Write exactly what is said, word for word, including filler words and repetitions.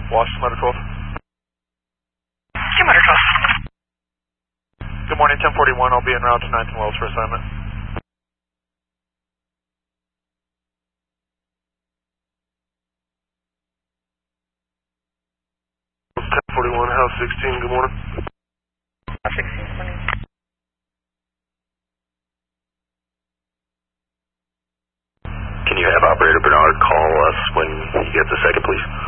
Washington Motor twelve. Motor twelve. Good morning, ten forty-one. I'll be en route to nineteen Wells for assignment. ten forty-one, House sixteen, good morning. House sixteen, good morning. Can you have Operator Bernard call us when he gets a second, please?